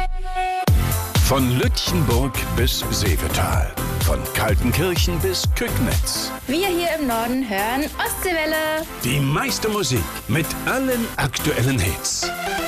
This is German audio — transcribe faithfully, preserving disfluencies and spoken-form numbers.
Von Lütchenburg bis Seevetal, von Kaltenkirchen bis Kücknitz. Wir hier im Norden hören Ostseewelle. Die meiste Musik mit allen aktuellen Hits.